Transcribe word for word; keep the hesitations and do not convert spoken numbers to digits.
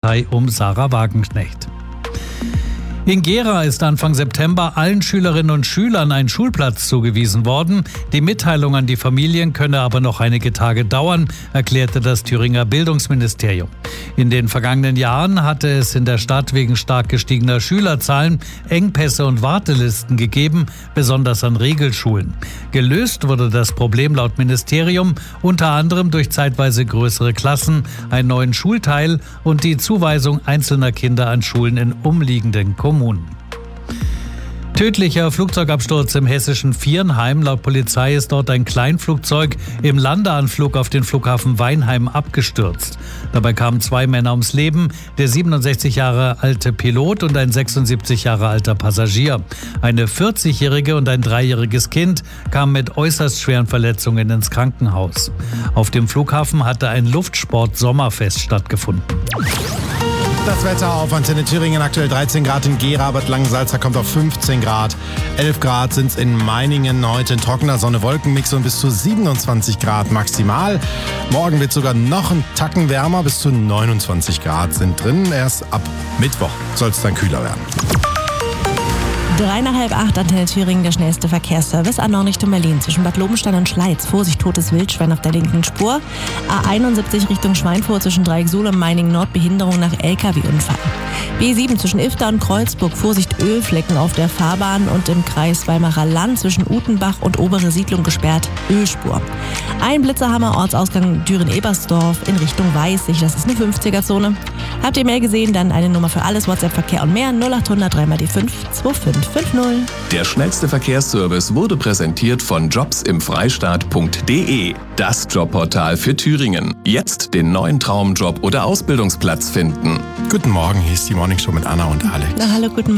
Partei um Sarah Wagenknecht. In Gera ist Anfang September allen Schülerinnen und Schülern ein Schulplatz zugewiesen worden. Die Mitteilung an die Familien könne aber noch einige Tage dauern, erklärte das Thüringer Bildungsministerium. In den vergangenen Jahren hatte es in der Stadt wegen stark gestiegener Schülerzahlen Engpässe und Wartelisten gegeben, besonders an Regelschulen. Gelöst wurde das Problem laut Ministerium unter anderem durch zeitweise größere Klassen, einen neuen Schulteil und die Zuweisung einzelner Kinder an Schulen in umliegenden Kommunen. Tödlicher Flugzeugabsturz im hessischen Viernheim. Laut Polizei ist dort ein Kleinflugzeug im Landeanflug auf den Flughafen Weinheim abgestürzt. Dabei kamen zwei Männer ums Leben, der siebenundsechzig Jahre alte Pilot und ein sechsundsiebzig Jahre alter Passagier. Eine vierzigjährige und ein dreijähriges Kind kamen mit äußerst schweren Verletzungen ins Krankenhaus. Auf dem Flughafen hatte ein Luftsport-Sommerfest stattgefunden. Das Wetter auf Antenne Thüringen, aktuell dreizehn Grad in Gera, Bad Langensalza kommt auf fünfzehn Grad. elf Grad sind es in Meiningen, heute ein trockener Sonne-Wolken-Mix und bis zu siebenundzwanzig Grad maximal. Morgen wird sogar noch ein Tacken wärmer, bis zu neunundzwanzig Grad sind drin. Erst ab Mittwoch soll es dann kühler werden. Drei nach halb acht, Antenne Thüringen, der schnellste Verkehrsservice. A neun Richtung Berlin, zwischen Bad Lobenstein und Schleiz. Vorsicht, totes Wildschwein auf der linken Spur. A einundsiebzig Richtung Schweinfurt, zwischen Dreieck-Suhl und Meiningen-Nord, Behinderung nach L K W-Unfall. B sieben zwischen Ifter und Kreuzburg, Vorsicht, Ölflecken auf der Fahrbahn und im Kreis Weimarer Land zwischen Utenbach und Obere Siedlung gesperrt, Ölspur. Ein Blitzerhammer, Ortsausgang Düren-Ebersdorf in Richtung Weißig, das ist eine fünfziger-Zone. Habt ihr mehr gesehen, dann eine Nummer für alles, WhatsApp-Verkehr und mehr, null acht hundert drei mal die fünf zwei fünf fünf null. Der schnellste Verkehrsservice wurde präsentiert von jobs im freistaat punkt de, das Jobportal für Thüringen. Jetzt den neuen Traumjob oder Ausbildungsplatz finden. Guten Morgen, hier ist die Morningshow mit Anna und Alex. Na, hallo, guten Morgen.